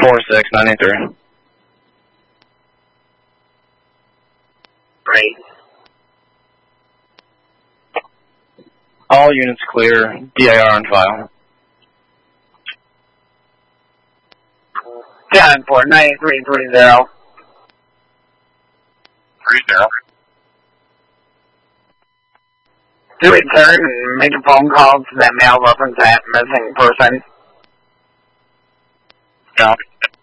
4693. Great. All units clear. DIR on file. 10-4-9330. 30. Do return and make a phone call to that mail reference at missing person. Copy.